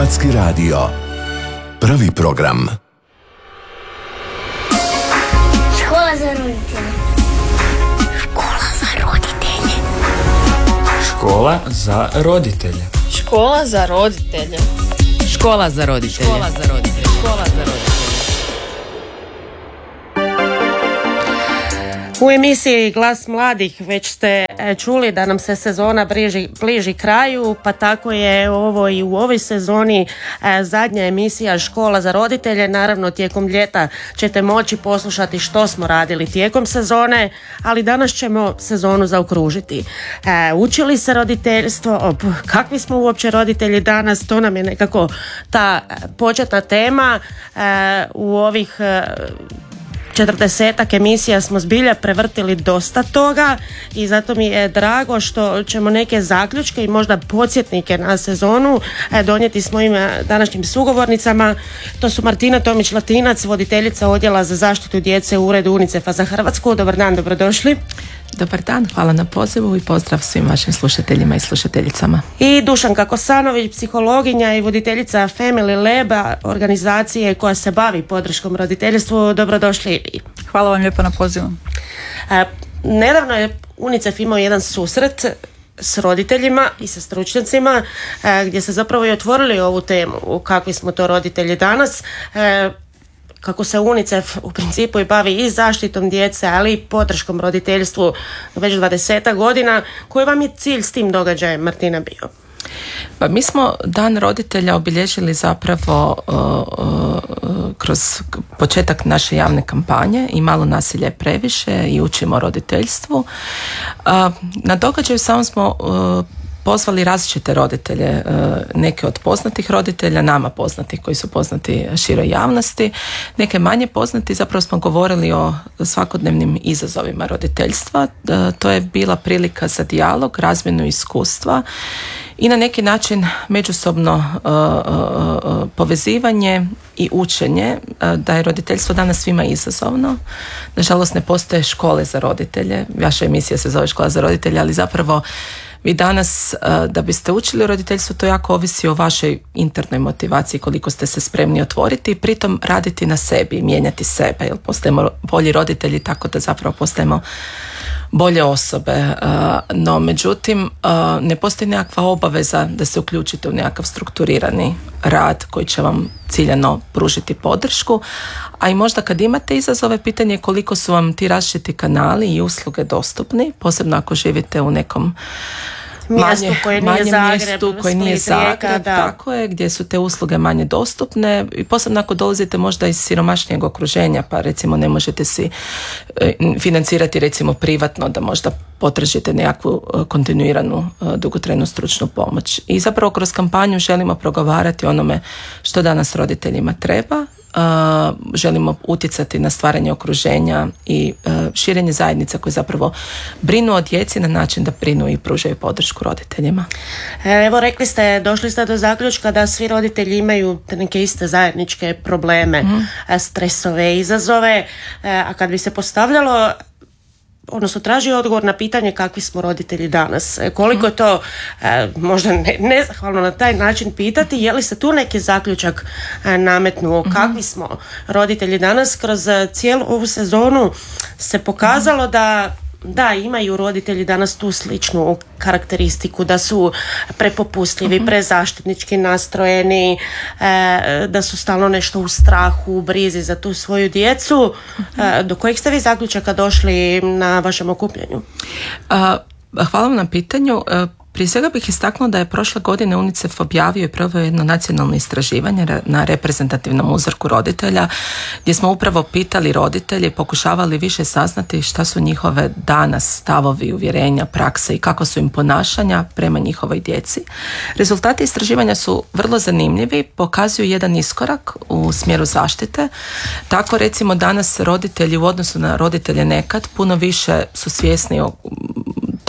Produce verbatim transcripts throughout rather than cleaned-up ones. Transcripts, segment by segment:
Hrvatski radio. Prvi program. Škola za roditelje. Škola za roditelje. Škola za roditelje. Škola za roditelje. Škola za roditelje. Škola za roditelje. Škola za roditelje. U emisiji Glas mladih već ste čuli da nam se sezona bliži, bliži kraju, pa tako je ovo i u ovoj sezoni zadnja emisija Škola za roditelje. Naravno, tijekom ljeta ćete moći poslušati što smo radili tijekom sezone, ali danas ćemo sezonu zaokružiti. Učili se roditeljstvo, kakvi smo uopće roditelji danas, to nam je nekako ta početna tema. U ovih četrdesetak emisija smo zbilja prevrtili dosta toga i zato mi je drago što ćemo neke zaključke i možda podsjetnike na sezonu donijeti s mojim današnjim sugovornicama. To su Martina Tomić-Latinac, voditeljica odjela za zaštitu djece u uredu UNICEF-a za Hrvatsku. Dobar dan, dobrodošli. Dobar dan, hvala na pozivu i pozdrav svim vašim slušateljima i slušateljicama. I Dušanka Kosanović, psihologinja i voditeljica Family Laba, organizacije koja se bavi podrškom roditeljstvu. Dobrodošli. Hvala vam lijepo na pozivu. E, nedavno je UNICEF imao jedan susret s roditeljima i sa stručnjacima e, gdje se zapravo i otvorili ovu temu, kakvi smo to roditelji danas. E, kako se UNICEF u principu i bavi i zaštitom djece, ali i podrškom roditeljstvu već dvadesetak godina. Koji vam je cilj s tim događajem, Martina, bio? Pa mi smo Dan roditelja obilježili zapravo uh, uh, kroz početak naše javne kampanje I malo nasilja je previše i učimo roditeljstvu. Uh, na događaju samo smo uh, pozvali različite roditelje, neke od poznatih roditelja, nama poznatih koji su poznati široj javnosti, neke manje poznati. Zapravo smo govorili o svakodnevnim izazovima roditeljstva. To je bila prilika za dijalog, razmjenu iskustva i na neki način međusobno uh, uh, povezivanje i učenje uh, da je roditeljstvo danas svima izazovno. Nažalost ne postoje škole za roditelje. Vaša emisija se zove Škola za roditelje, ali zapravo vi danas, da biste učili o roditeljstvu, to jako ovisi o vašoj internoj motivaciji, koliko ste se spremni otvoriti i pritom raditi na sebi, mijenjati sebe, jer postajemo bolji roditelji tako da zapravo postajemo bolje osobe. No, međutim, ne postoji nekakva obaveza da se uključite u nekakav strukturirani rad koji će vam ciljano pružiti podršku, a i možda kad imate izazove, pitanje je koliko su vam ti različiti kanali i usluge dostupni, posebno ako živite u nekom mjestu manje, koje nije Zagreb, mjestu koje nije Zagreb, Rijeka, tako je, gdje su te usluge manje dostupne i posebno ako dolazite možda iz siromašnijeg okruženja, pa recimo ne možete si e, financirati recimo privatno da možda potražite nekakvu kontinuiranu dugotrajnu stručnu pomoć. I zapravo kroz kampanju želimo progovarati o onome što danas roditeljima treba. Uh, želimo utjecati na stvaranje okruženja i uh, širenje zajednica koje zapravo brinu o djeci na način da brinu i pružaju podršku roditeljima. Evo, rekli ste, došli ste do zaključka da svi roditelji imaju neke iste zajedničke probleme, mm-hmm. stresove, izazove, a kad bi se postavljalo odnosno traži odgovor na pitanje kakvi smo roditelji danas. Koliko je to e, možda ne, nezahvalno na taj način pitati, je li se tu neki zaključak e, nametnuo, kakvi smo roditelji danas. Kroz cijelu ovu sezonu se pokazalo da da, imaju roditelji danas tu sličnu karakteristiku, da su prepopustljivi, uh-huh. prezaštitnički nastrojeni, e, da su stalno nešto u strahu, u brizi za tu svoju djecu. Uh-huh. E, do kojih ste vi zaključaka došli na vašem okupljanju? Uh, hvala vam na pitanju. Uh, Prije svega bih istaknula da je prošle godine UNICEF objavio i proveo jedno nacionalno istraživanje na reprezentativnom uzorku roditelja gdje smo upravo pitali roditelje i pokušavali više saznati šta su njihove danas stavovi, uvjerenja, prakse i kako su im ponašanja prema njihovoj djeci. Rezultati istraživanja su vrlo zanimljivi, pokazuju jedan iskorak u smjeru zaštite. Tako recimo danas roditelji u odnosu na roditelje nekad puno više su svjesni o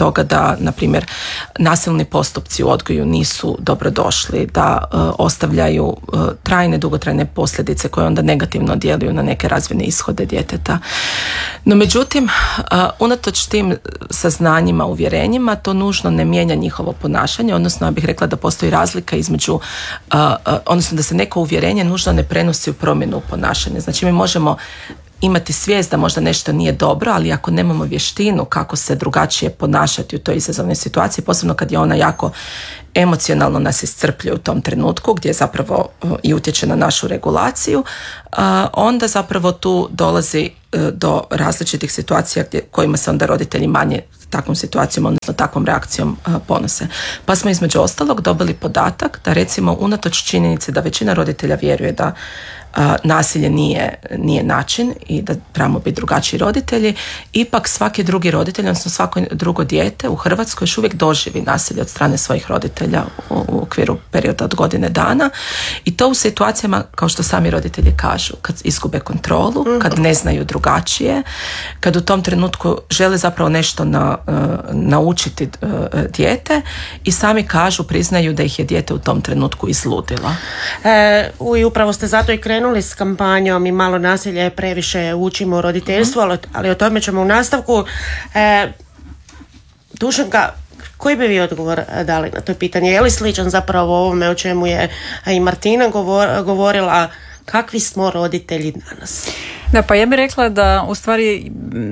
toga da, na primjer, nasilni postupci u odgoju nisu dobrodošli, da uh, ostavljaju uh, trajne, dugotrajne posljedice koje onda negativno djeluju na neke razvojne ishode djeteta. No međutim, uh, unatoč tim saznanjima, uvjerenjima, to nužno ne mijenja njihovo ponašanje, odnosno ja bih rekla da postoji razlika između, uh, uh, odnosno da se neko uvjerenje nužno ne prenosi u promjenu ponašanja. Znači mi možemo imati svijest da možda nešto nije dobro, ali ako nemamo vještinu kako se drugačije ponašati u toj izazovnoj situaciji, posebno kad je ona jako emocionalno nas iscrpljuje u tom trenutku gdje zapravo i utječe na našu regulaciju, onda zapravo tu dolazi do različitih situacija gdje, kojima se onda roditelji manje takvom situacijom, odnosno takvom reakcijom ponose. Pa smo između ostalog dobili podatak da recimo unatoč činjenice da većina roditelja vjeruje da a, nasilje nije, nije način i da trebamo biti drugačiji roditelji, ipak svaki drugi roditelj, odnosno svako drugo dijete u Hrvatskoj još uvijek doživi nasilje od strane svojih roditelja u, u okviru perioda od godine dana i to u situacijama, kao što sami roditelji kažu, kad izgube kontrolu, kad ne znaju drugačije, kad u tom trenutku žele zapravo nešto na, uh, naučiti uh, dijete i sami kažu, priznaju da ih je dijete u tom trenutku izludila. E, i upravo ste zato i krenuli s kampanjom i malo nasilje previše učimo o roditeljstvu, ali, ali o tome ćemo u nastavku. E, Dušanka, koji bi vi odgovor dali na to pitanje? Je li sličan zapravo ovome o čemu je i Martina govor, govorila, kakvi smo roditelji danas? Da, pa ja bih rekla da u stvari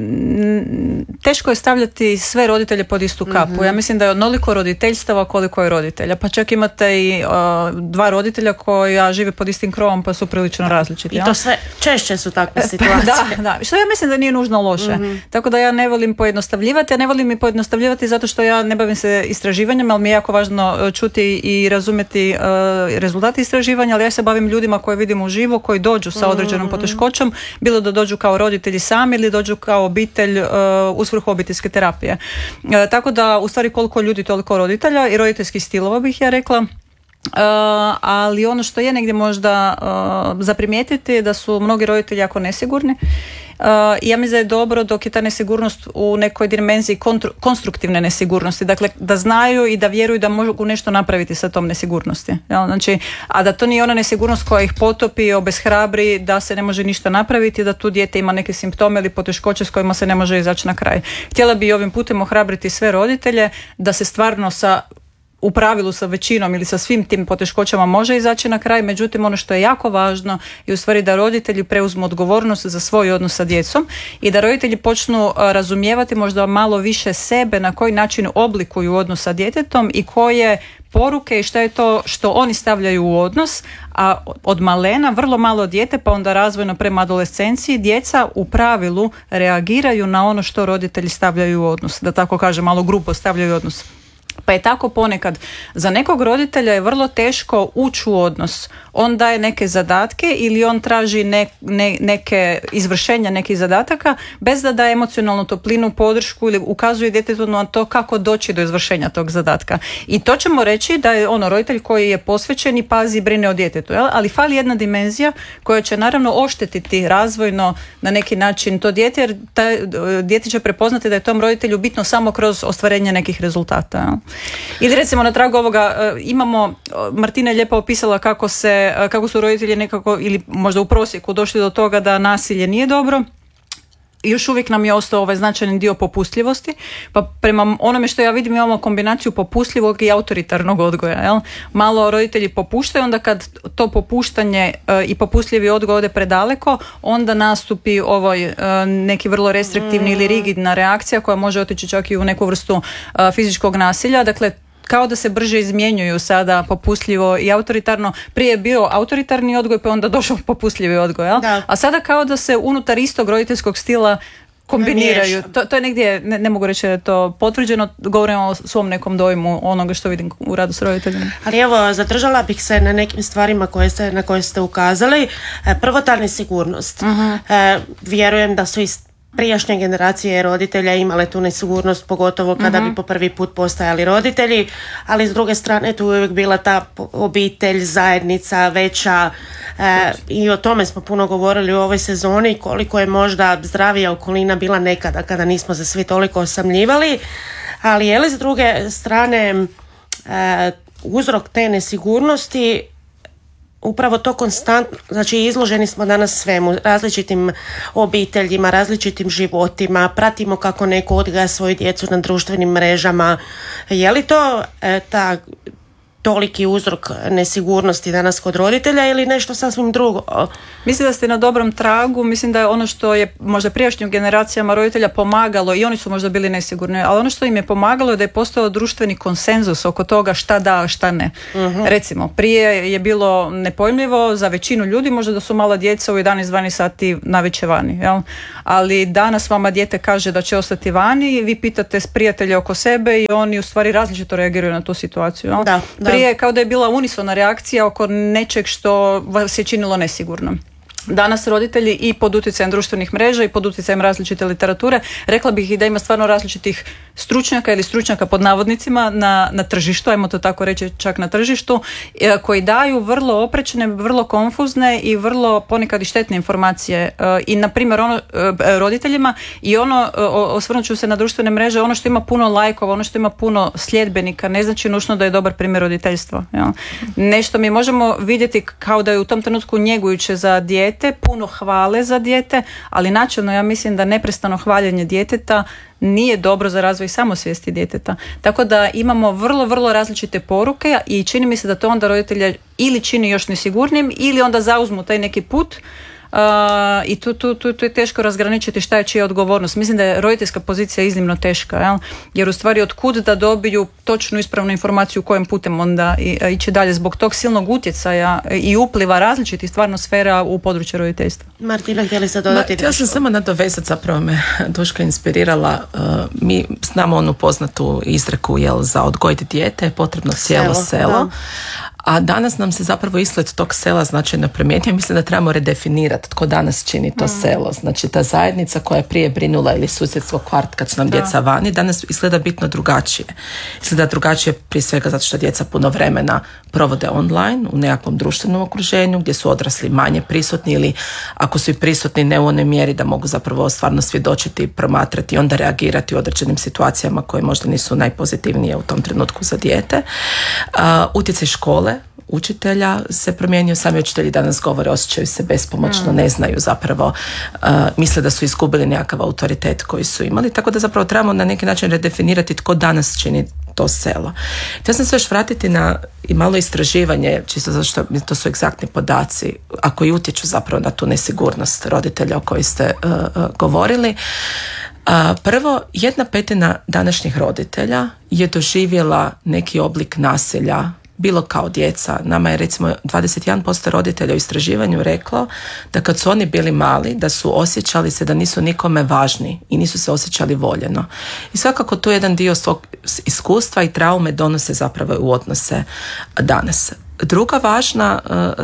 teško je stavljati sve roditelje pod istu kapu. Mm-hmm. Ja mislim da je onoliko roditeljstava koliko je roditelja. Pa čak imate i uh, dva roditelja koja žive pod istim krovom pa su prilično različiti. I to sve češće su takve situacije. Da, da. Što ja mislim da nije nužno loše. Mm-hmm. Tako da ja ne volim pojednostavljivati. Ja ne volim i pojednostavljivati zato što ja ne bavim se istraživanjem, ali mi je jako važno čuti i razumjeti uh, rezultate istraživanja, ali ja se bavim ljudima koje vidim uživo, koji dođu sa određenom mm-hmm. poteškoćom, bilo da dođu kao roditelji sami ili dođu kao obitelj uh, u svrhu obiteljske terapije. Uh, tako da u stvari koliko ljudi toliko roditelja i roditeljskih stilova bih ja rekla. Uh, ali ono što je negdje možda uh, za primijetiti je da su mnogi roditelji jako nesigurni. Uh, ja mislim da je dobro dok je ta nesigurnost u nekoj dimenziji kontru, konstruktivne nesigurnosti, dakle da znaju i da vjeruju da mogu nešto napraviti sa tom nesigurnosti. Jel? Znači, a da to nije ona nesigurnost koja ih potopi, obeshrabri, da se ne može ništa napraviti, da tu dijete ima neke simptome ili poteškoće s kojima se ne može izaći na kraj. Htjela bi ovim putem ohrabriti sve roditelje da se stvarno sa u pravilu sa većinom ili sa svim tim poteškoćama može izaći na kraj, međutim ono što je jako važno je u stvari da roditelji preuzmu odgovornost za svoj odnos sa djecom i da roditelji počnu razumijevati možda malo više sebe, na koji način oblikuju odnos sa djetetom i koje poruke i šta je to što oni stavljaju u odnos, a od malena, vrlo malo dijete pa onda razvojno prema adolescenciji, djeca u pravilu reagiraju na ono što roditelji stavljaju u odnos, da tako kažem, malo grubo stavljaju u odnos. Pa je tako ponekad za nekog roditelja je vrlo teško ući u odnos. On daje neke zadatke ili on traži ne, ne, neke izvršenja nekih zadataka bez da daje emocionalnu toplinu, podršku ili ukazuje djetetu na to kako doći do izvršenja tog zadatka. I to ćemo reći da je ono roditelj koji je posvećen i pazi i brine o djetetu. Jel? Ali fali jedna dimenzija koja će naravno oštetiti razvojno na neki način to dijete, jer taj, dijete će prepoznati da je tom roditelju bitno samo kroz ostvarenje nekih rezultata. Jel? Ili recimo na tragu ovoga imamo, Martina je lijepo opisala kako se, kako su roditelji nekako ili možda u prosjeku došli do toga da nasilje nije dobro. Još uvijek nam je ostao ovaj značajni dio popustljivosti, pa prema onome što ja vidim imamo kombinaciju popustljivog i autoritarnog odgoja. Jel? Malo roditelji popuštaju, onda kad to popuštanje e, i popustljivi odgoj ode predaleko, onda nastupi ovaj e, neki vrlo restriktivni mm. ili rigidna reakcija koja može otići čak i u neku vrstu e, fizičkog nasilja. Dakle, kao da se brže izmjenjuju sada popustljivo i autoritarno. Prije je bio autoritarni odgoj, pa onda došao popustljivi odgoj. Jel? A sada kao da se unutar istog roditeljskog stila kombiniraju. To, to je negdje, ne, ne mogu reći da je to potvrđeno, govorimo o svom nekom dojmu onoga što vidim u radu s roditeljima. Ali evo, zadržala bih se na nekim stvarima koje ste, na koje ste ukazali. Prvo, ta nesigurnost. Uh-huh. E, vjerujem da su ist prijašnje generacije roditelja imale tu nesigurnost, pogotovo kada mm-hmm. bi po prvi put postajali roditelji, ali s druge strane tu je uvijek bila ta obitelj, zajednica veća e, i o tome smo puno govorili u ovoj sezoni, koliko je možda zdravija okolina bila nekada kada nismo se svi toliko osamljivali. Ali je li s druge strane e, uzrok te nesigurnosti upravo to konstantno, znači izloženi smo danas svemu, različitim obiteljima, različitim životima, pratimo kako neko odgaja svoju djecu na društvenim mrežama. Je li to e, ta toliki uzrok nesigurnosti danas kod roditelja ili nešto sasvim drugo? Mislim da ste na dobrom tragu, mislim da je ono što je možda prijašnjim generacijama roditelja pomagalo, i oni su možda bili nesigurni, ali ono što im je pomagalo je da je postao društveni konsenzus oko toga šta da, šta ne. Uh-huh. Recimo, prije je bilo nepojmljivo za većinu ljudi možda da su mala djeca u jedanaest dvanaest sati navečer vani, jel? Ali danas vama dijete kaže da će ostati vani, vi pitate prijatelje oko sebe i oni u stvari različito reagiraju na tu situaciju. Jel? Da, da. Prije je kao da je bila unisona reakcija oko nečeg što vas je činilo nesigurno. Danas roditelji i pod utjecajem društvenih mreža i pod utjecajem različite literature, rekla bih i da ima stvarno različitih stručnjaka ili stručnjaka pod navodnicima na, na tržištu, ajmo to tako reći, čak na tržištu, koji daju vrlo oprečne, vrlo konfuzne i vrlo ponekad i štetne informacije i na primjer ono roditeljima i ono, osvrnut ću se na društvene mreže, ono što ima puno lajkova, ono što ima puno sljedbenika ne znači nužno da je dobar primjer roditeljstva. Ja. Nešto mi možemo vidjeti kao da je u tom trenutku njegujuće za dijete, puno hvale za dijete, ali načelno ja mislim da neprestano hvaljenje djeteta nije dobro za razvoj samosvijesti djeteta. Tako da imamo vrlo, vrlo različite poruke i čini mi se da to onda roditelja ili čini još nesigurnim ili onda zauzmu taj neki put. Uh, i tu, tu, tu, tu je teško razgraničiti šta je čija odgovornost. Mislim da je roditeljska pozicija iznimno teška, jel? Jer u stvari otkud da dobiju točnu ispravnu informaciju kojim putem onda i, ići dalje zbog tog silnog utjecaja i upliva različitih stvarno sfera u području roditeljstva. Martina, htjeli ste dodati? Ja sam samo nadovezati, zapravo me Duška inspirirala. Uh, mi znamo onu poznatu izreku, jel, za odgojiti dijete je potrebno cijelo selo, selo. A danas nam se zapravo izgled tog sela značajno promijenio. Mislim da trebamo redefinirati tko danas čini to mm. selo. Znači ta zajednica koja je prije brinula ili susjedstvo, kvart kad su nam da. djeca vani, danas izgleda bitno drugačije. Izgleda drugačije prije svega zato što djeca puno vremena provode online u nekakvom društvenom okruženju gdje su odrasli manje prisutni ili ako su i prisutni ne u onoj mjeri da mogu zapravo stvarno svjedočiti, promatrati i onda reagirati u određenim situacijama koje možda nisu najpozitivnije u tom trenutku za dijete. Uh, utjecaj škole, učitelja se promijenio, sami učitelji danas govore, osjećaju se bespomoćno, mm. ne znaju zapravo, uh, misle da su izgubili nekakav autoritet koji su imali, tako da zapravo trebamo na neki način redefinirati tko danas čini to selo. Htjela sam se još vratiti na i malo istraživanje, čisto zato što to su egzaktni podaci, a koji utječu zapravo na tu nesigurnost roditelja o kojoj ste uh, uh, govorili. Uh, prvo, jedna petina današnjih roditelja je doživjela neki oblik nasilja, bilo kao djeca. Nama je recimo dvadeset jedan posto roditelja u istraživanju reklo da kad su oni bili mali, da su osjećali se da nisu nikome važni i nisu se osjećali voljeno. I svakako tu jedan dio svog iskustva i traume donose zapravo u odnose danas. Druga važna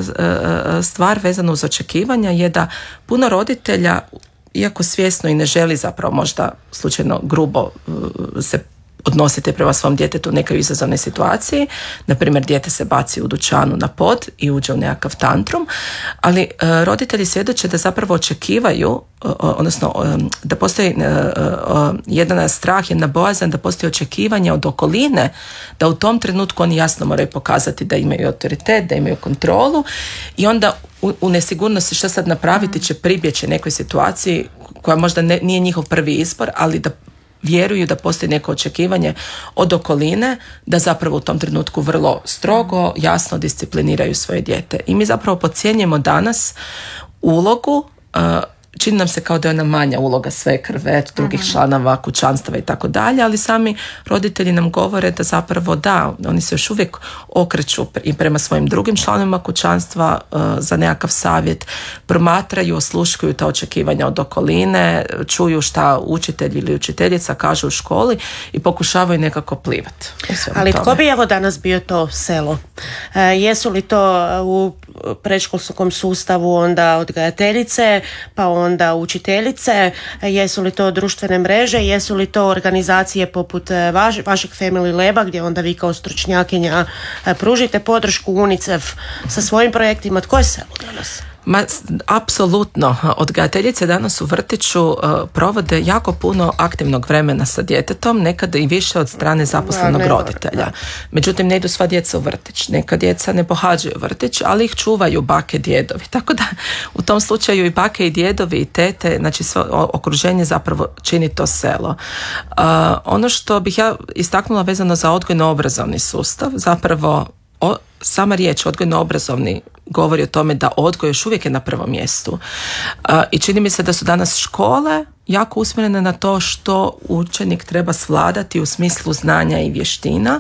uh, stvar vezana uz očekivanja je da puno roditelja, iako svjesno i ne želi zapravo možda slučajno grubo uh, se odnosite prema svom djetetu u nekoj izazovnoj situaciji, na primjer dijete se baci u dućanu na pod i uđe u nekakav tantrum, ali e, roditelji svjedoče da zapravo očekivaju, e, odnosno e, da postoji e, e, jedan strah, jedna bojazan, da postoji očekivanje od okoline, da u tom trenutku oni jasno moraju pokazati da imaju autoritet, da imaju kontrolu i onda u, u nesigurnosti što sad napraviti će pribjeći nekoj situaciji koja možda ne, nije njihov prvi izbor, ali da vjeruju da postoji neko očekivanje od okoline da zapravo u tom trenutku vrlo strogo, jasno discipliniraju svoje dijete. I mi zapravo podcjenjujemo danas ulogu, uh, čini nam se kao da je ona manja uloga svekrve, drugih uh-huh. članova kućanstava i tako dalje, ali sami roditelji nam govore da zapravo da, oni se još uvijek okreću i prema svojim drugim članovima kućanstva uh, za nekakav savjet, promatraju, osluškuju ta očekivanja od okoline, čuju šta učitelj ili učiteljica kaže u školi i pokušavaju nekako plivati. Ali tko bi evo danas bio to selo? E, jesu li to u predškolskom sustavu onda odgajateljice, pa onda učiteljice, jesu li to društvene mreže, jesu li to organizacije poput vaš, vašeg Family Laba gdje onda vi kao stručnjakinja pružite podršku, UNICEF sa svojim projektima? Tko je selo danas? Ma, apsolutno. Odgajateljice danas u vrtiću uh, provode jako puno aktivnog vremena sa djetetom, nekada i više od strane zaposlenog da, roditelja. Da. Međutim, ne idu sva djeca u vrtić. Neka djeca ne pohađaju vrtić, ali ih čuvaju bake, djedovi. Tako da u tom slučaju i bake i djedovi i tete, znači svo okruženje zapravo čini to selo. Uh, ono što bih ja istaknula vezano za odgojno-obrazovni sustav, zapravo o, sama riječ odgojno-obrazovni govori o tome da odgoj još uvijek je na prvom mjestu. Uh, I čini mi se da su danas škole jako usmjerene na to što učenik treba svladati u smislu znanja i vještina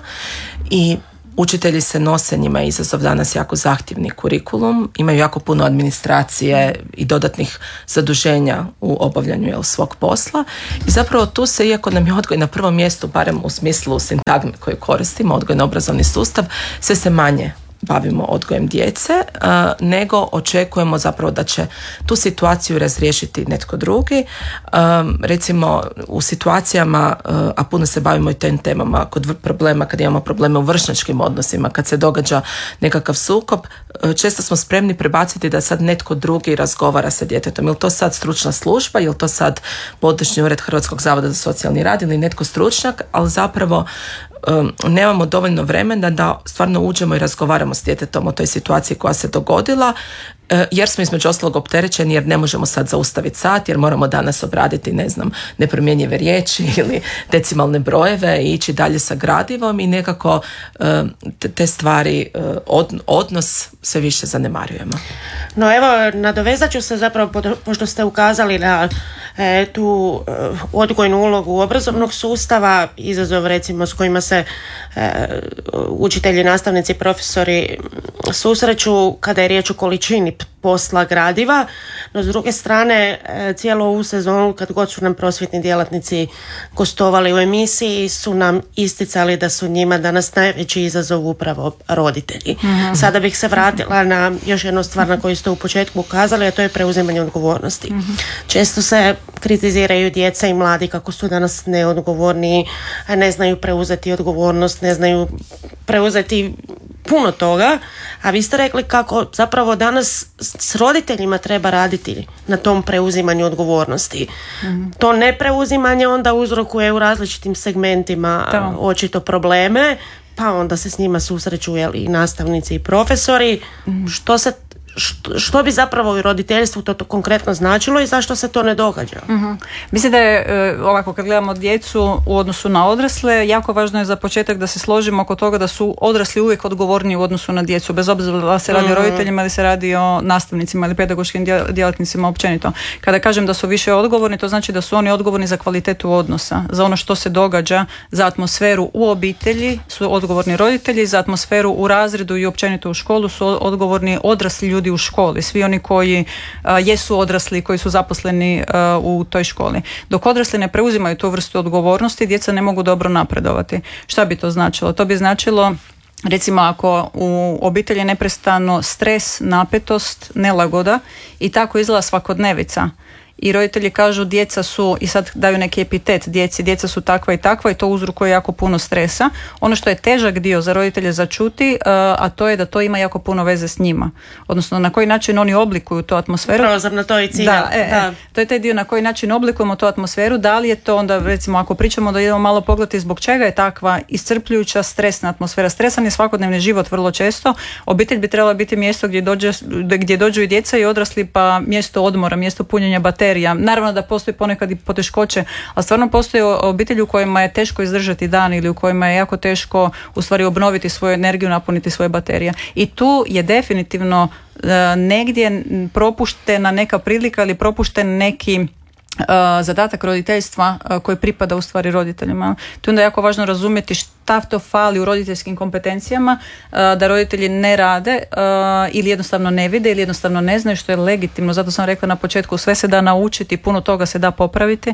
i učitelji se nose, njima je izazov danas jako zahtjevni kurikulum, imaju jako puno administracije i dodatnih zaduženja u obavljanju jel, svog posla i zapravo tu se, iako nam je odgoj na prvom mjestu, barem u smislu sintagme koju koristimo, odgojno-obrazovni sustav, sve se manje bavimo odgojem djece, uh, nego očekujemo zapravo da će tu situaciju razriješiti netko drugi. Um, recimo u situacijama, uh, a puno se bavimo i tim temama kod problema, kad imamo probleme u vršnjačkim odnosima, kad se događa nekakav sukob, uh, često smo spremni prebaciti da sad netko drugi razgovara sa djetetom. Je li to sad stručna služba, je li to sad područni ured Hrvatskog zavoda za socijalni rad ili netko stručnjak, ali zapravo Um, nemamo dovoljno vremena da stvarno uđemo i razgovaramo s djetetom o toj situaciji koja se dogodila, uh, jer smo između ostalog opterećeni, jer ne možemo sad zaustaviti sat, jer moramo danas obraditi, ne znam, nepromjenjive riječi ili decimalne brojeve i ići dalje sa gradivom i nekako uh, te, te stvari, uh, od, odnos sve više zanemarujemo. No evo, nadovezat ću se zapravo, pošto ste ukazali na e, tu e, odgojnu ulogu obrazovnog sustava, izazov recimo s kojima se e, učitelji, nastavnici, profesori susreću kada je riječ o količini posla, gradiva, no s druge strane e, cijelu ovu sezonu kad god su nam prosvjetni djelatnici gostovali u emisiji su nam isticali da su njima danas najveći izazov upravo roditelji. Mm-hmm. Sada bih se vratila na još jednu stvar na koju ste u početku ukazali, a to je preuzimanje odgovornosti. Mm-hmm. Često se kritiziraju djeca i mladi kako su danas neodgovorni, ne znaju preuzeti odgovornost, ne znaju preuzeti puno toga, a vi ste rekli kako zapravo danas s roditeljima treba raditi na tom preuzimanju odgovornosti. Mm-hmm. To nepreuzimanje onda uzrokuje u različitim segmentima to. Očito probleme, pa onda se s njima susreću jeli, i nastavnici i profesori. Mm-hmm. Što se Što, što bi zapravo u roditeljstvu to, to konkretno značilo i zašto se to ne događa? Mm-hmm. Mislim da je ovako, kad gledamo djecu u odnosu na odrasle, jako važno je za početak da se složimo oko toga da su odrasli uvijek odgovorniji u odnosu na djecu, bez obzira da se radi mm-hmm. o roditeljima ili se radi o nastavnicima ili pedagoškim djelatnicima općenito. Kada kažem da su više odgovorni, to znači da su oni odgovorni za kvalitetu odnosa, za ono što se događa, za atmosferu u obitelji su odgovorni roditelji, za atmosferu u razredu i općenito u školu su odgovorni odrasli ljudi u školi, svi oni koji uh, jesu odrasli, koji su zaposleni uh, u toj školi. Dok odrasli ne preuzimaju tu vrstu odgovornosti, djeca ne mogu dobro napredovati. Šta bi to značilo? To bi značilo, recimo, ako u obitelji je neprestano stres, napetost, nelagoda i tako izgleda svakodnevica. I roditelji kažu djeca su, i sad daju neki epitet djeci, djeca su takva i takva i to uzrokuje jako puno stresa. Ono što je težak dio za roditelje za čuti, a to je da to ima jako puno veze s njima. Odnosno na koji način oni oblikuju tu atmosferu. Prolazam na to i ciljam. Da, e, da. E, to je taj dio na koji način oblikujemo tu atmosferu. Da li je to onda, recimo, ako pričamo da idemo malo pogledati zbog čega je takva iscrpljujuća stresna atmosfera. Stresan je svakodnevni život vrlo često. Obitelj bi trebala biti mjesto gdje, dođe, gdje dođu i djeca i odrasli, pa mjesto odmora, mjesto punjenja baterija. Naravno da postoji ponekad i poteškoće, ali stvarno postoje obitelji u kojima je teško izdržati dan ili u kojima je jako teško u stvari obnoviti svoju energiju, napuniti svoje baterije. I tu je definitivno uh, negdje propuštena neka prilika ili propušten neki uh, zadatak roditeljstva uh, koji pripada u stvari roditeljima. Tu je onda jako važno razumjeti šta to fali u roditeljskim kompetencijama, da roditelji ne rade ili jednostavno ne vide ili jednostavno ne znaju, što je legitimno. Zato sam rekla na početku, sve se da naučiti, puno toga se da popraviti,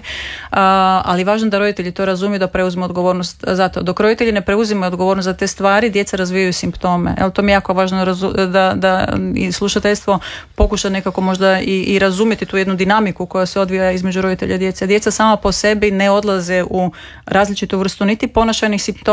ali važno da roditelji to razumiju, da preuzmu odgovornost za to. Dok roditelji ne preuzimaju odgovornost za te stvari, djeca razvijaju simptome. Evo, to mi je jako važno razu- da, da i slušateljstvo pokuša nekako možda i, i razumjeti tu jednu dinamiku koja se odvija između roditelja i djece. Djeca sama po sebi ne odlaze u različitu vrstu niti ponašajnih simptoma,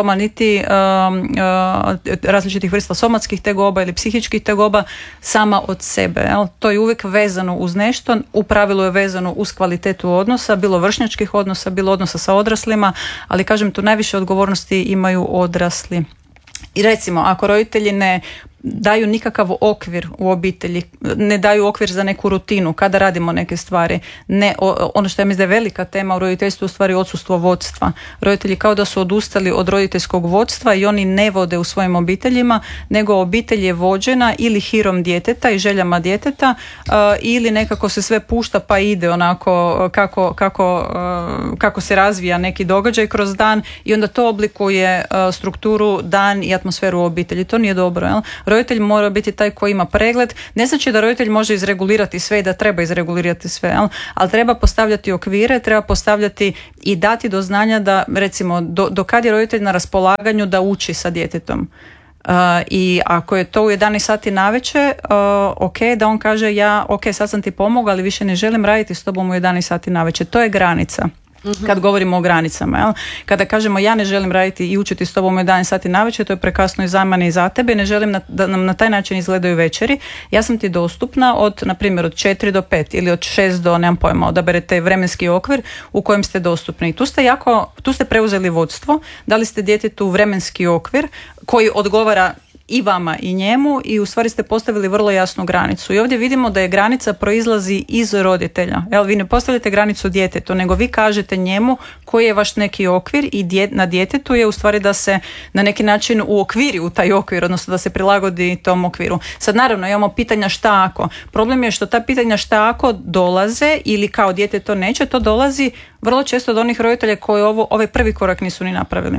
simptoma, niti um, uh, različitih vrsta somatskih tegoba ili psihičkih tegoba sama od sebe. Jel? To je uvijek vezano uz nešto, u pravilu je vezano uz kvalitetu odnosa, bilo vršnjačkih odnosa, bilo odnosa sa odraslima, ali kažem tu najviše odgovornosti imaju odrasli. I recimo, ako roditelji ne daju nikakav okvir u obitelji, ne daju okvir za neku rutinu kada radimo neke stvari, ne, ono što ja mislim da je velika tema u roditeljstvu u stvari odsustvo vodstva. Roditelji kao da su odustali od roditeljskog vodstva i oni ne vode u svojim obiteljima, nego obitelj je vođena ili hirom djeteta i željama djeteta uh, ili nekako se sve pušta pa ide onako kako, kako, uh, kako se razvija neki događaj kroz dan i onda to oblikuje uh, strukturu, dan i atmosferu u obitelji. To nije dobro, jel? Roditelj mora biti taj koji ima pregled. Ne znači da roditelj može izregulirati sve i da treba izregulirati sve, jel? Ali treba postavljati okvire, treba postavljati i dati do znanja da, recimo, do, do kad je roditelj na raspolaganju da uči sa djetetom. Uh, I ako je to u jedanaest sati navečer, uh, ok, da on kaže ja, ok, sad sam ti pomogao, ali više ne želim raditi s tobom u jedanaest sati navečer. To je granica. Kad govorimo o granicama, jel? Kada kažemo ja ne želim raditi i učiti s tobom u jedanaest sati navečer, to je prekasno i za mene i za tebe, ne želim na, da nam na taj način izgledaju večeri, ja sam ti dostupna od, na primjer, od četiri do pet ili od šest do, nemam pojma, odaberete vremenski okvir u kojem ste dostupni. I tu ste jako, tu ste preuzeli vodstvo, dali ste djetetu vremenski okvir koji odgovara i vama i njemu i u stvari ste postavili vrlo jasnu granicu. I ovdje vidimo da je granica proizlazi iz roditelja. Jel, vi ne postavljate granicu djetetu, nego vi kažete njemu koji je vaš neki okvir i dje, na djetetu je u stvari da se na neki način uokviri u taj okvir, odnosno da se prilagodi tom okviru. Sad naravno imamo pitanja šta ako. Problem je što ta pitanja šta ako dolaze ili kao dijete to neće, to dolazi vrlo često od onih roditelja koji ovo, ovaj prvi korak nisu ni napravili.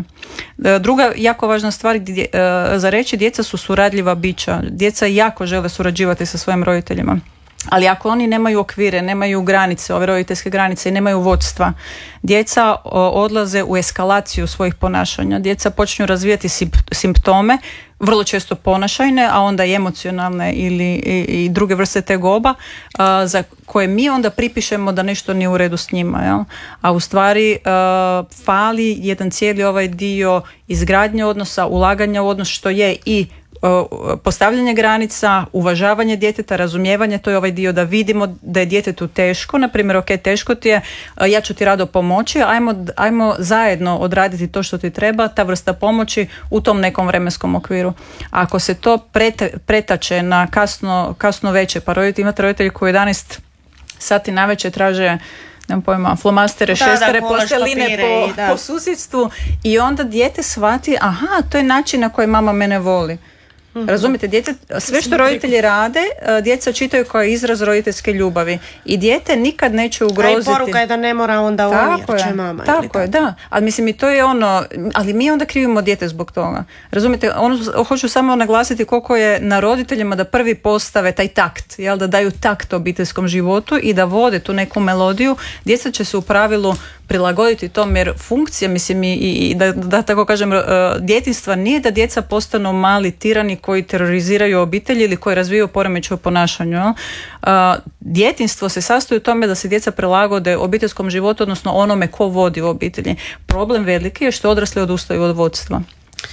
Druga jako važna stvar gdje, za reći, djeca su suradljiva bića. Djeca jako žele surađivati sa svojim roditeljima. Ali ako oni nemaju okvire, nemaju granice, ove roditeljske granice i nemaju vodstva, djeca odlaze u eskalaciju svojih ponašanja. Djeca počinju razvijati simptome, vrlo često ponašajne, a onda i emocionalne ili i, i druge vrste tegoba, a, za koje mi onda pripišemo da nešto nije u redu s njima. Jel? A u stvari a, fali jedan cijeli ovaj dio izgradnje odnosa, ulaganja u odnos, što je i postavljanje granica, uvažavanje djeteta, razumijevanje, to je ovaj dio da vidimo da je djetetu teško, na primjer, ok, teško ti je, ja ću ti rado pomoći, ajmo, ajmo zajedno odraditi to što ti treba, ta vrsta pomoći u tom nekom vremenskom okviru. Ako se to preta, pretače na kasno, kasno večer, pa roditelji, imate roditelji koji jedanaest sati navečer traže nemam pojma, flomastere, šestere, plasteline po, po susjedstvu i onda dijete shvati, aha, to je način na koji mama mene voli. Mm-hmm. Razumite, djete, sve što roditelji rade, djeca čitaju kao izraz roditeljske ljubavi i dijete nikad neće ugroziti. A i poruka je da ne mora onda on jer će mama. Tako, tako je, da. Ali mislim i to je ono, ali mi onda krivimo dijete zbog toga. Razumite, ono, hoću samo naglasiti koliko je na roditeljima da prvi postave taj takt, jel, da daju takt obiteljskom životu i da vode tu neku melodiju. Djeca će se u pravilu prilagoditi tom, jer funkcija, mislim, i, i da, da tako kažem, djetinjstva nije da djeca postanu mali tirani koji teroriziraju obitelji ili koji razvijaju poremećaj u ponašanju. Djetinjstvo se sastoji u tome da se djeca prilagode obiteljskom životu, odnosno onome ko vodi u obitelji. Problem veliki je što odrasli odustaju od vodstva.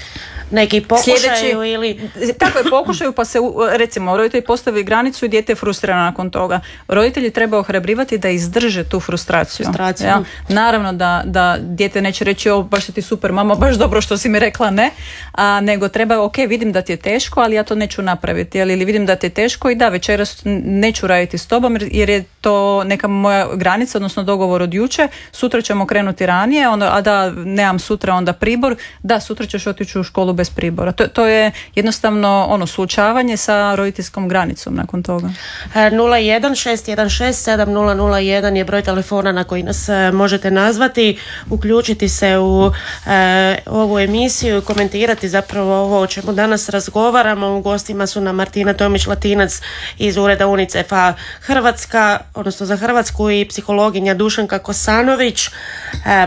Neki pokušaju Sljedeći, ili... Tako je, pokušaju pa se, recimo, roditelji postavi granicu i dijete je frustrirano nakon toga. Roditelji treba ohrabrivati da izdrže tu frustraciju. frustraciju. Ja? Naravno da, da dijete neće reći o, baš ti super mama, baš dobro što si mi rekla ne, a, nego treba, ok, vidim da ti je teško, ali ja to neću napraviti. Ili vidim da ti je teško i da, večeras neću raditi s tobom jer je to neka moja granica, odnosno dogovor od juče, sutra ćemo krenuti ranije, onda, a da nemam sutra onda pribor, da, sutra ćeš otići u školu bez pribora. To, to je jednostavno ono suočavanje sa roditeljskom granicom nakon toga. nula jedan šest jedan šest sedam nula nula jedan je broj telefona na koji nas možete nazvati, uključiti se u e, ovu emisiju i komentirati zapravo ovo o čemu danas razgovaramo. U gostima su nam Martina Tomić-Latinac iz ureda UNICEF-a Hrvatska, odnosno za Hrvatsku, i psihologinja Dušanka Kosanović. E,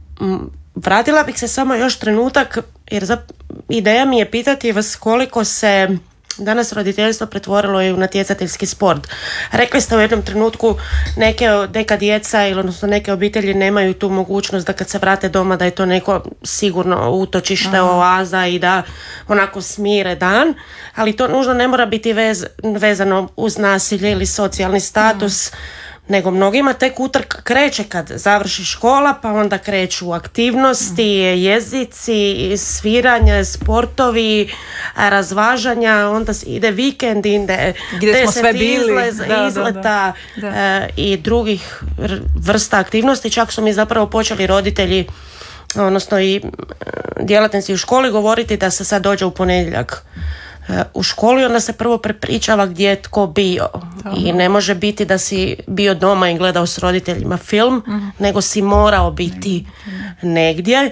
m, Vratila bih se samo još trenutak, jer za, ideja mi je pitati vas koliko se danas roditeljstvo pretvorilo je u natjecateljski sport. Rekli ste u jednom trenutku neke, neka djeca ili odnosno neke obitelji nemaju tu mogućnost da kad se vrate doma da je to neko sigurno utočište, Aha. oaza i da onako smire dan, ali to nužno ne mora biti vez, vezano uz nasilje ili socijalni status, Aha. nego mnogima tek utrka kreće kad završi škola, pa onda kreću aktivnosti, jezici, sviranje, sportovi, razvažanja, onda ide vikend, ide deset izlez, da, izleta da, da. Da. E, i drugih vrsta aktivnosti. Čak su mi zapravo počeli roditelji, odnosno i djelatnici u školi govoriti da se sad dođe u ponedjeljak u školi, onda se prvo prepričava gdje je tko bio. Aha. I ne može biti da si bio doma i gledao s roditeljima film, uh-huh. nego si morao biti uh-huh. negdje.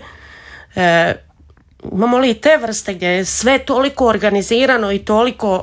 E, imamo li i te vrste gdje je sve toliko organizirano i toliko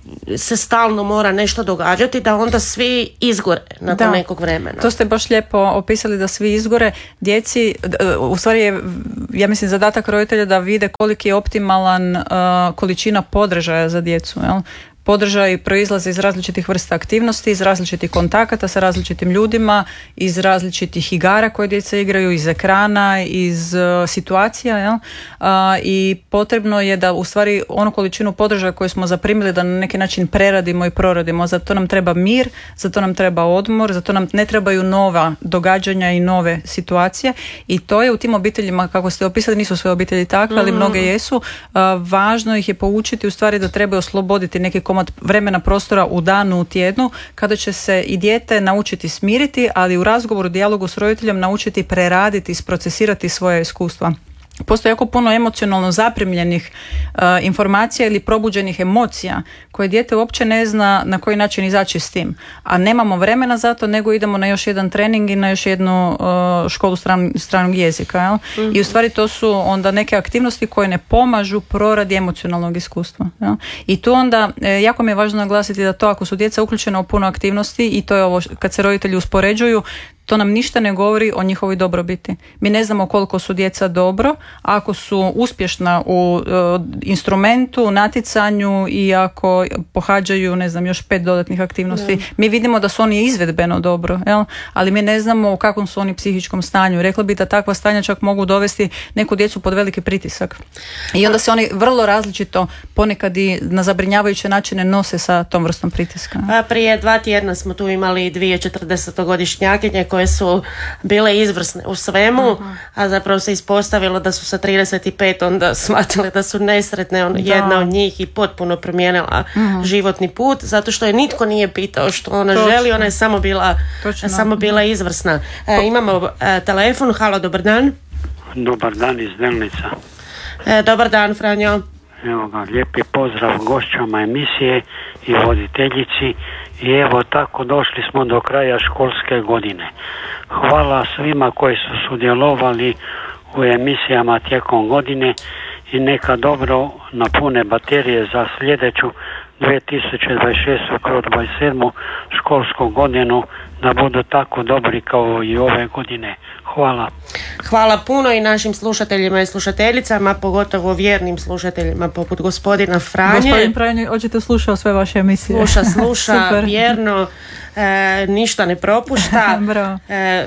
se stalno mora nešto događati da onda svi izgore nakon da. nekog vremena. To ste baš lijepo opisali, da svi izgore. Djeci, u stvari je, ja mislim, zadatak roditelja da vide koliki je optimalan uh, količina podržaja za djecu, jel? Podržaj proizlaze iz različitih vrsta aktivnosti, iz različitih kontakata sa različitim ljudima, iz različitih igara koje djeca igraju, iz ekrana, iz uh, situacija, jel? Uh, i potrebno je da u stvari onu količinu podržaja koju smo zaprimili da na neki način preradimo i proradimo. Zato nam treba mir, zato nam treba odmor, zato nam ne trebaju nova događanja i nove situacije, i to je u tim obiteljima, kako ste opisali, nisu sve obitelji takve, ali mm. mnoge jesu, uh, važno ih je poučiti u stvari da trebaju osloboditi neki komad vremena, prostora u danu, u tjednu, kada će se i dijete naučiti smiriti, ali u razgovoru, dijalogu s roditeljem naučiti preraditi, isprocesirati svoje iskustva. Postoji jako puno emocionalno zaprimljenih uh, informacija ili probuđenih emocija koje dijete uopće ne zna na koji način izaći s tim. A nemamo vremena za to, nego idemo na još jedan trening i na još jednu uh, školu stran, stranog jezika. Jel? Mm-hmm. I u stvari to su onda neke aktivnosti koje ne pomažu proradi emocionalnog iskustva. Jel? I tu onda e, jako mi je važno naglasiti da to, ako su djeca uključena u puno aktivnosti, i to je ovo kad se roditelji uspoređuju, to nam ništa ne govori o njihovoj dobrobiti. Mi ne znamo koliko su djeca dobro, ako su uspješna u uh, instrumentu, natjecanju, i ako pohađaju, ne znam, još pet dodatnih aktivnosti. Ne. Mi vidimo da su oni izvedbeno dobro, jel? Ali mi ne znamo u kakvom su oni psihičkom stanju. Rekla bi da takva stanja čak mogu dovesti neku djecu pod veliki pritisak. I onda se oni vrlo različito, ponekad i na zabrinjavajuće načine, nose sa tom vrstom pritiska. A prije dva tjedna smo tu imali dvije četrdesetogodišnjakinje koje su bile izvrsne u svemu, uh-huh. a zapravo se ispostavilo da su sa trideset pet onda shvatile da su nesretne, on, jedna od njih, i potpuno promijenila uh-huh. životni put, zato što je nitko nije pitao što ona Točno. želi, ona je samo bila, samo bila izvrsna. E, imamo e, telefon. Halo, dobar dan. Dobar dan iz Delnica. E, dobar dan, Franjo. Evo ga, lijepi pozdrav gošćama emisije i voditeljici. I evo tako došli smo do kraja školske godine. Hvala svima koji su sudjelovali u emisijama tijekom godine i neka dobro napune baterije za sljedeću dvije tisuće dvadeset šeste kroz dvadeset sedmu školsku godinu, da budu tako dobri kao i ove godine. Hvala. Hvala puno i našim slušateljima i slušateljicama, pogotovo vjernim slušateljima poput gospodina Franje. Gospodin Franje, hoćete slušao sve vaše emisije? Sluša, sluša, vjerno, e, ništa ne propušta. e,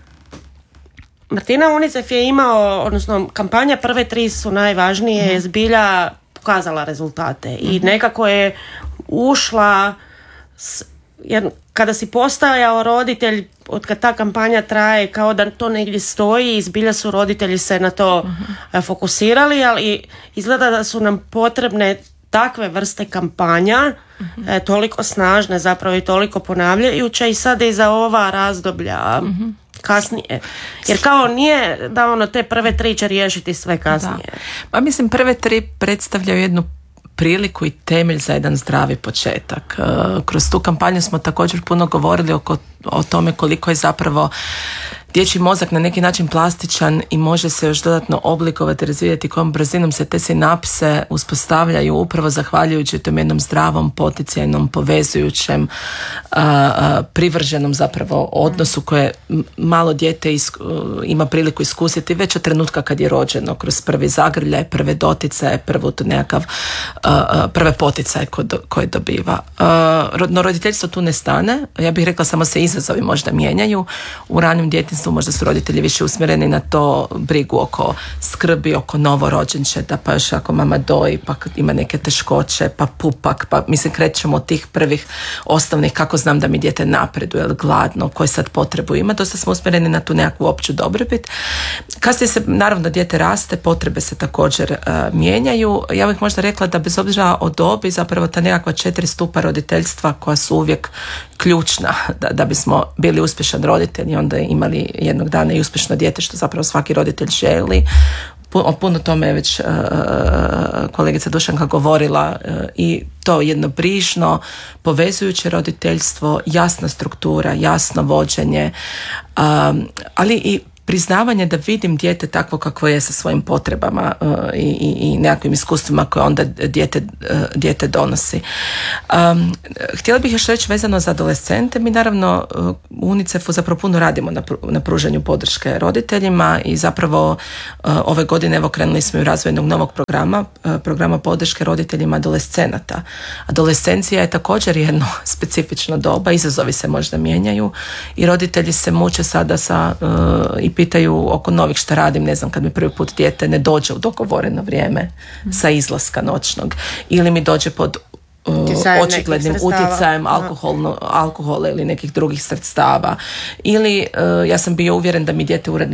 Martina, UNICEF je imao, odnosno kampanja prve tri su najvažnije, je zbilja pokazala rezultate i nekako je ušla s, jer kada si postajao roditelj, od kad ta kampanja traje, kao da to negdje stoji i zbilja su roditelji se na to uh-huh. fokusirali, ali izgleda da su nam potrebne takve vrste kampanja, uh-huh. e, toliko snažne zapravo i toliko ponavljajuće, i sada i za ova razdoblja uh-huh. kasnije. Jer kao nije da ono te prve tri će riješiti sve kasnije. Da. Pa mislim, prve tri predstavljaju jednu priliku i temelj za jedan zdravi početak. Kroz tu kampanju smo također puno govorili oko o tome koliko je zapravo dječji mozak na neki način plastičan i može se još dodatno oblikovati, razvijati, kojom brzinom se te sinapse uspostavljaju upravo zahvaljujući tom jednom zdravom, poticajnom, povezujućem, a, a, privrženom zapravo odnosu koje malo dijete isku, ima priliku iskusiti već od trenutka kad je rođeno, kroz prvi zagrljaj, prve doticaje, prvu tu nekakav, a, a, prve poticaje koje, do, koje dobiva. A, no roditeljstvo tu ne stane, ja bih rekla samo se izazovi možda mijenjaju. U ranim djetinjstvu možda su roditelji više usmjereni na to, brigu oko skrbi, oko novorođenčeta, pa još ako mama doji, pa ima neke teškoće, pa pupak, pa mislim krećemo od tih prvih osnovnih, kako znam da mi dijete napreduje, ili gladno, koje sad potrebu ima, dosta smo usmjereni na tu nekakvu opću dobrobit. Kasnije se, naravno, dijete raste, potrebe se također uh, mijenjaju. Ja bih možda rekla da bez obzira o dobi, zapravo ta nekakva četiri stupa roditeljstva koja su uvijek ključna da, da bismo bili uspješan roditelj i onda imali jednog dana i uspješno dijete, što zapravo svaki roditelj želi. O puno tome je već uh, kolegica Dušanka govorila, uh, i to jedno brižno, povezujuće roditeljstvo, jasna struktura, jasno vođenje, um, ali i priznavanje da vidim dijete takvo kakvo je sa svojim potrebama uh, i, i, i nekakvim iskustvima koje onda dijete, uh, dijete donosi. Um, htjela bih još reći vezano za adolescente. Mi naravno uh, u UNICEF-u zapravo puno radimo na, pru, na pružanju podrške roditeljima i zapravo uh, ove godine evo krenuli smo i u razvoj jednog novog programa, uh, programa podrške roditeljima adolescenata. Adolescencija je također jedno specifično doba, izazovi se možda mijenjaju i roditelji se muče sada sa uh, i pitaju oko novih šta radim, ne znam, kad mi prvi put dijete ne dođe u dogovoreno vrijeme mm. sa izlaska noćnog ili mi dođe pod uh, očiglednim utjecajem alkohola ili nekih drugih sredstava ili uh, ja sam bio uvjeren da mi dijete uredno